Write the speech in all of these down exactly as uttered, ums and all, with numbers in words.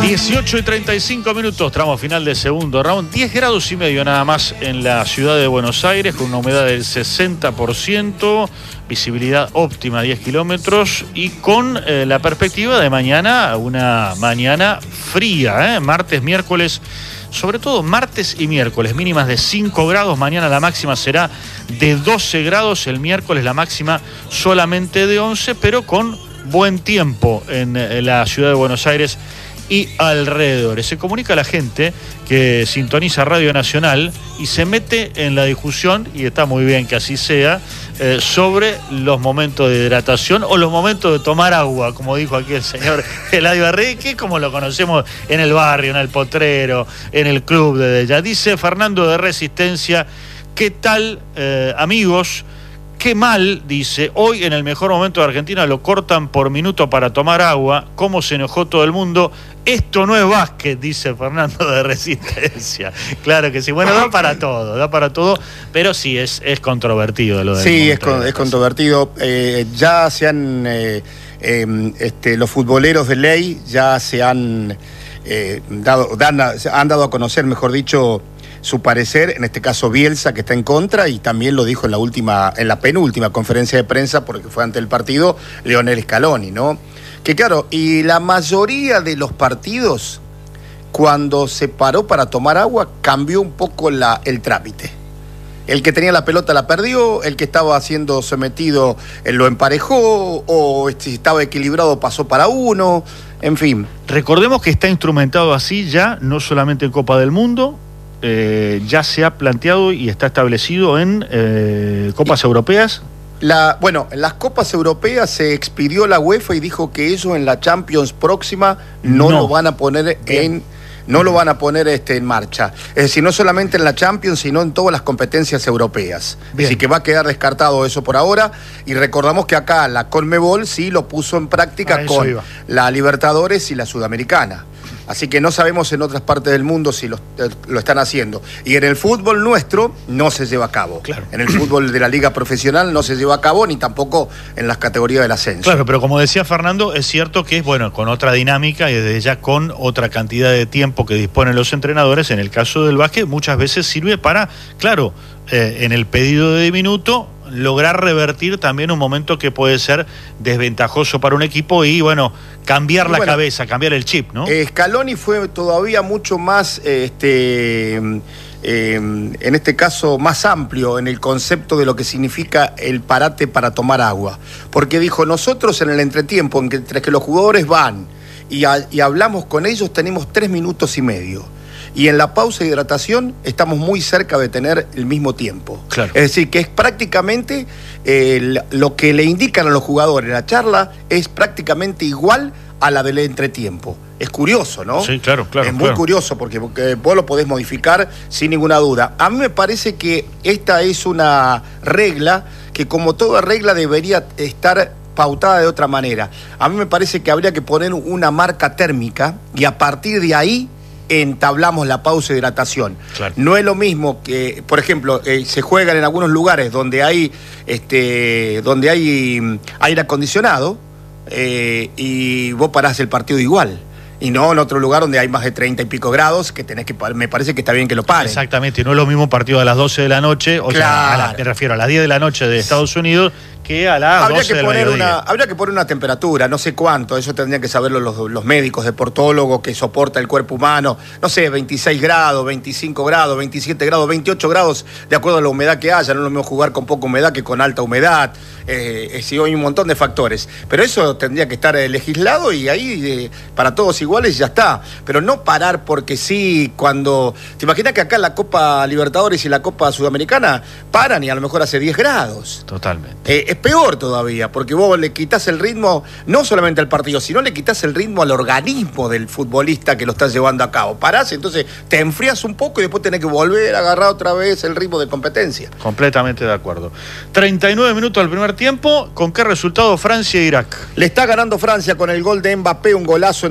dieciocho y treinta y cinco minutos, tramo final de segundo round. diez grados y medio nada más en la ciudad de Buenos Aires, con una humedad del sesenta por ciento, visibilidad óptima diez kilómetros y con eh, la perspectiva de mañana, una mañana fría, ¿eh? Martes, miércoles, sobre todo martes y miércoles, mínimas de cinco grados. Mañana la máxima será de doce grados, el miércoles la máxima solamente de once, pero con buen tiempo en, en la ciudad de Buenos Aires y alrededores. Se comunica a la gente que sintoniza Radio Nacional y se mete en la discusión, y está muy bien que así sea, eh, sobre los momentos de hidratación o los momentos de tomar agua, como dijo aquí el señor Eladio Arregui, que como lo conocemos en el barrio, en el potrero, en el club de ella. Dice Fernando de Resistencia: ¿qué tal, eh, amigos? Qué mal, dice, hoy en el mejor momento de Argentina lo cortan por minuto para tomar agua. ¿Cómo se enojó todo el mundo? Esto no es básquet, dice Fernando de Resistencia. Claro que sí. Bueno, da para todo, da para todo, pero sí, es, es controvertido lo de Sí, es, con, es controvertido. Eh, ya se han, eh, eh, este, los futboleros de ley ya se han, eh, dado, dan, han dado a conocer, mejor dicho, su parecer, en este caso Bielsa, que está en contra, y también lo dijo en la última, en la penúltima conferencia de prensa, porque fue ante el partido, Lionel Scaloni, ¿no? Que claro, y la mayoría de los partidos, cuando se paró para tomar agua, cambió un poco la, el trámite. El que tenía la pelota la perdió, el que estaba siendo sometido eh, lo emparejó, o si estaba equilibrado pasó para uno, en fin. Recordemos que está instrumentado así ya, no solamente en Copa del Mundo, Eh, ya se ha planteado y está establecido en eh, Copas Europeas. La, bueno, en las Copas Europeas se expidió la UEFA y dijo que eso en la Champions próxima no, no. lo van a poner en no lo van a poner este, en marcha. Es decir, no solamente en la Champions, sino en todas las competencias europeas. Bien. Así que va a quedar descartado eso por ahora. Y recordamos que acá la Conmebol sí lo puso en práctica con iba. la Libertadores y la Sudamericana. Así que no sabemos en otras partes del mundo si lo, lo están haciendo. Y en el fútbol nuestro no se lleva a cabo. Claro. En el fútbol de la liga profesional no se lleva a cabo, ni tampoco en las categorías del ascenso. Claro, pero como decía Fernando, es cierto que es, bueno, con otra dinámica y desde ya con otra cantidad de tiempo que disponen los entrenadores. En el caso del básquet muchas veces sirve para, claro, eh, en el pedido de minuto, lograr revertir también un momento que puede ser desventajoso para un equipo y, bueno, cambiar y la bueno, cabeza, cambiar el chip, ¿no? Eh, Scaloni fue todavía mucho más, este, eh, en este caso, más amplio en el concepto de lo que significa el parate para tomar agua. Porque dijo, nosotros en el entretiempo, entre que los jugadores van y, a, y hablamos con ellos, tenemos tres minutos y medio. Y en la pausa de hidratación estamos muy cerca de tener el mismo tiempo. Claro. Es decir, que es prácticamente eh, lo que le indican a los jugadores. La charla es prácticamente igual a la del entretiempo. Es curioso, ¿no? Sí, claro, claro. Es muy claro. curioso porque, porque vos lo podés modificar sin ninguna duda. A mí me parece que esta es una regla que, como toda regla, debería estar pautada de otra manera. A mí me parece que habría que poner una marca térmica y a partir de ahí entablamos la pausa de hidratación. Claro. No es lo mismo que, por ejemplo, eh, se juegan en algunos lugares donde hay este, donde hay aire acondicionado eh, y vos parás el partido igual. Y no en otro lugar donde hay más de treinta y pico grados, que tenés que, me parece que está bien que lo paren. Exactamente, y no es lo mismo partido a las doce de la noche, o claro. sea, a la, me refiero a las diez de la noche de Estados Unidos, que a las habría doce que poner del una Habría que poner una temperatura, no sé cuánto, eso tendrían que saberlo los, los médicos, deportólogos, que soporta el cuerpo humano, no sé, veintiséis grados, veinticinco grados, veintisiete grados, veintiocho grados, de acuerdo a la humedad que haya. No es lo mismo jugar con poca humedad que con alta humedad, eh, sí, hay un montón de factores, pero eso tendría que estar eh, legislado y ahí eh, para todos iguales ya está, pero no parar porque sí, cuando, ¿te imaginas que acá en la Copa Libertadores y la Copa Sudamericana paran y a lo mejor hace diez grados? Totalmente. Eh, es peor todavía, porque vos le quitas el ritmo, no solamente al partido, sino le quitas el ritmo al organismo del futbolista que lo está llevando a cabo. Parás, entonces te enfrías un poco y después tenés que volver a agarrar otra vez el ritmo de competencia. Completamente de acuerdo. treinta y nueve minutos al primer tiempo, ¿con qué resultado Francia e Irak? Le está ganando Francia con el gol de Mbappé, un golazo entrando por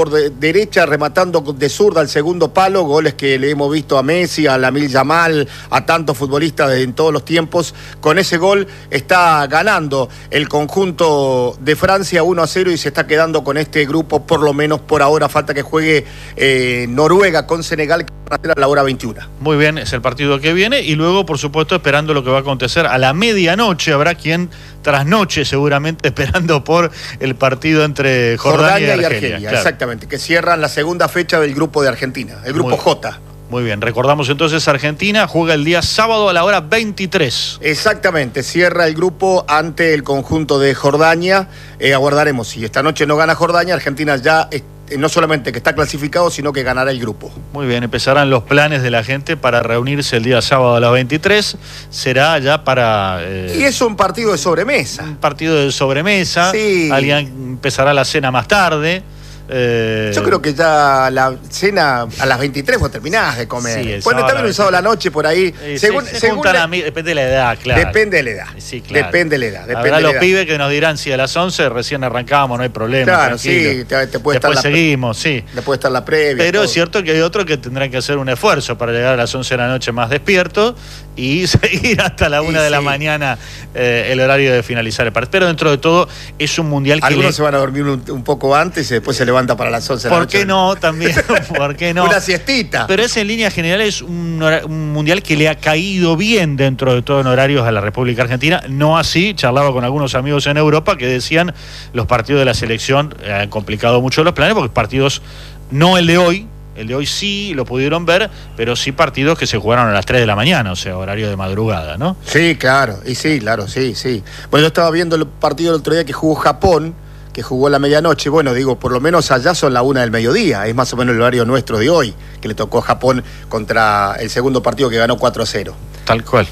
por de, derecha, rematando de zurda al segundo palo, goles que le hemos visto a Messi, a Lamine Yamal, a tantos futbolistas en todos los tiempos. Con ese gol está ganando el conjunto de Francia uno a cero y se está quedando con este grupo, por lo menos por ahora. Falta que juegue eh, Noruega con Senegal, que va a ser a la hora veintiuna. Muy bien, es el partido que viene, y luego, por supuesto, esperando lo que va a acontecer a la medianoche. Habrá quien trasnoche seguramente esperando por el partido entre Jordania, Jordania y Argelia. Y Argelia claro. Exactamente, que cierran la segunda fecha del grupo de Argentina, el grupo Muy, J. Muy bien, recordamos entonces, Argentina juega el día sábado a la hora veintitrés. Exactamente, cierra el grupo ante el conjunto de Jordania. Eh, aguardaremos, si esta noche no gana Jordania, Argentina ya eh, no solamente que está clasificado, sino que ganará el grupo. Muy bien, empezarán los planes de la gente para reunirse el día sábado a las veintitrés. Será ya para... Eh, y es un partido de sobremesa. Un partido de sobremesa. Sí. Alguien empezará la cena más tarde. Eh... Yo creo que ya la cena a las veintitrés vos terminás de comer. Sí, bueno, está bien usado la noche por ahí. Eh, según, se, se según la... a mí, depende de la edad, claro. Depende de la edad. Sí, claro. Depende de la edad. Depende Habrá de la los edad. pibes que nos dirán si a las once recién arrancamos, no hay problema. Claro, tranquilo. sí, te, te puede Después estar seguimos, la, sí. Después estar la previa. Pero es cierto que hay otros que tendrán que hacer un esfuerzo para llegar a las once de la noche más despiertos y seguir hasta la una sí, de la sí. mañana eh, el horario de finalizar el partido. Pero dentro de todo es un mundial que... Algunos le... se van a dormir un, un poco antes y después se levanta para las once de la noche. ¿Por qué no? También, ¿por qué no? Una siestita. Pero es en líneas generales un, un mundial que le ha caído bien dentro de todo en horarios a la República Argentina. No así, charlaba con algunos amigos en Europa que decían los partidos de la selección han complicado mucho los planes, porque partidos, no el de hoy, el de hoy sí lo pudieron ver, pero sí partidos que se jugaron a las tres de la mañana, o sea, horario de madrugada, ¿no? Sí, claro, y sí, claro, sí, sí. Bueno, yo estaba viendo el partido el otro día que jugó Japón, que jugó a la medianoche. Bueno, digo, por lo menos allá son la una del mediodía, es más o menos el horario nuestro de hoy, que le tocó a Japón contra el segundo partido que ganó cuatro a cero. Tal cual.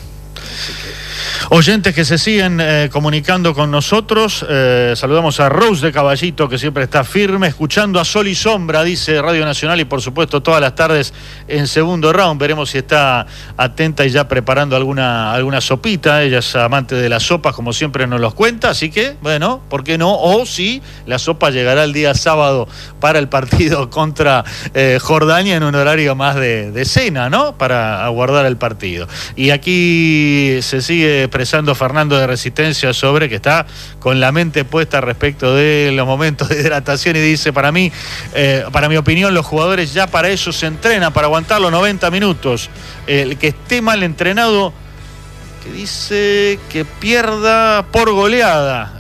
Oyentes que se siguen eh, comunicando con nosotros, eh, saludamos a Rose de Caballito, que siempre está firme, escuchando a Sol y Sombra, dice Radio Nacional, y por supuesto todas las tardes en Segundo Round. Veremos si está atenta y ya preparando alguna, alguna sopita. Ella es amante de las sopas, como siempre nos los cuenta, así que, bueno, ¿por qué no? O si la sopa llegará el día sábado para el partido contra eh, Jordania en un horario más de, de cena, ¿no? Para aguardar el partido. Y aquí se sigue expresando Fernando de Resistencia sobre que está con la mente puesta respecto de los momentos de hidratación y dice, para mí, eh, para mi opinión, los jugadores ya para eso se entrenan, para aguantar los noventa minutos. El que esté mal entrenado, que dice que pierda por goleada,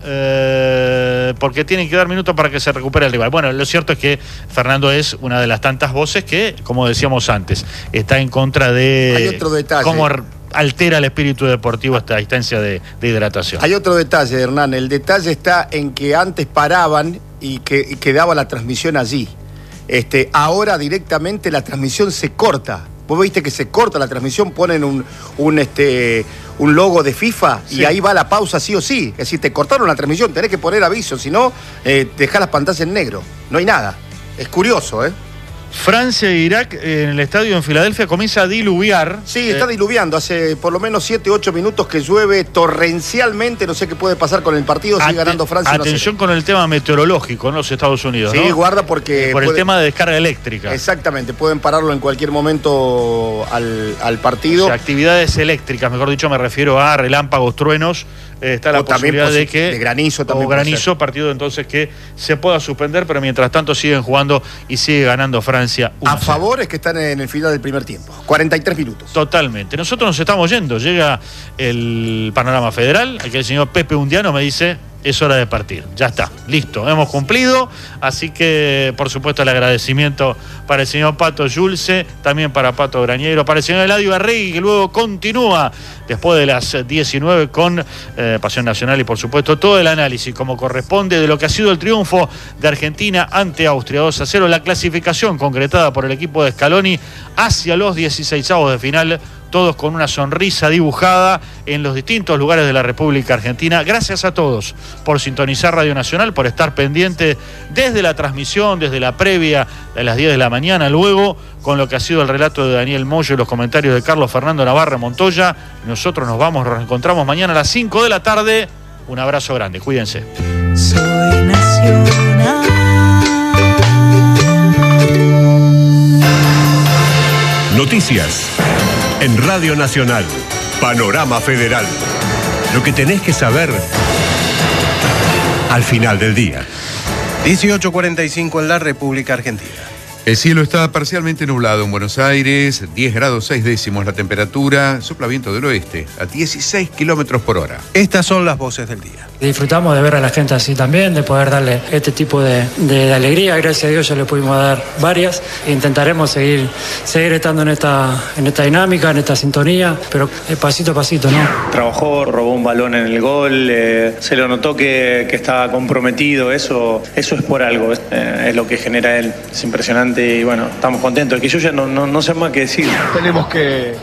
eh, porque tienen que dar minutos para que se recupere el rival. Bueno, lo cierto es que Fernando es una de las tantas voces que, como decíamos antes, está en contra de... Hay otro detalle. Cómo altera el espíritu deportivo a esta distancia de, de hidratación. Hay otro detalle, Hernán. El detalle está en que antes paraban y que y quedaba la transmisión allí. Este, ahora directamente la transmisión se corta. Vos viste que se corta la transmisión, ponen un, un, este, un logo de FIFA sí. Y ahí va la pausa sí o sí. Es decir, te cortaron la transmisión, tenés que poner aviso, si no, eh, dejás las pantallas en negro. No hay nada. Es curioso, ¿eh? Francia e Irak en el estadio en Filadelfia comienza a diluviar. Sí, está eh, diluviando. Hace por lo menos siete, ocho minutos que llueve torrencialmente. No sé qué puede pasar con el partido. Sigue ganando Francia. Atención con el tema meteorológico en los Estados Unidos. Sí, ¿no? Guarda porque... Por puede, el tema de descarga eléctrica. Exactamente. Pueden pararlo en cualquier momento al, al partido. O sea, actividades eléctricas, mejor dicho, me refiero a relámpagos, truenos. Eh, está la o posibilidad de que... De granizo también. O granizo, partido entonces que se pueda suspender, pero mientras tanto siguen jugando y sigue ganando Francia. A favor es que están en el final del primer tiempo. cuarenta y tres minutos. Totalmente. Nosotros nos estamos yendo. Llega el panorama federal. Aquí el señor Pepe Undiano me dice... Es hora de partir, ya está, listo, hemos cumplido, así que por supuesto el agradecimiento para el señor Pato Yulce, también para Pato Grañero, para el señor Eladio Arregui, que luego continúa después de las diecinueve con eh, Pasión Nacional y por supuesto todo el análisis como corresponde de lo que ha sido el triunfo de Argentina ante Austria dos a cero, la clasificación concretada por el equipo de Scaloni hacia los dieciseisavos de final, todos con una sonrisa dibujada en los distintos lugares de la República Argentina. Gracias a todos por sintonizar Radio Nacional, por estar pendiente desde la transmisión, desde la previa de las diez de la mañana, luego con lo que ha sido el relato de Daniel Moyo y los comentarios de Carlos Fernando Navarra Montoya. Nosotros nos vamos, nos reencontramos mañana a las cinco de la tarde. Un abrazo grande, cuídense. Soy nacional. Noticias. En Radio Nacional. Panorama Federal. Lo que tenés que saber al final del día. dieciocho cuarenta y cinco en la República Argentina. El cielo está parcialmente nublado en Buenos Aires, diez grados seis décimos la temperatura, sopla viento del oeste a dieciséis kilómetros por hora. Estas son las voces del día. Disfrutamos de ver a la gente así también, de poder darle este tipo de, de, de alegría. Gracias a Dios ya le pudimos dar varias. Intentaremos seguir, seguir estando en esta, en esta dinámica, en esta sintonía, pero pasito a pasito, ¿no? Trabajó, robó un balón en el gol, eh, se lo notó que, que estaba comprometido, eso, eso es por algo, eh, es lo que genera él, es impresionante y bueno, estamos contentos. Que yo ya no, no, no sé más qué decir. Tenemos que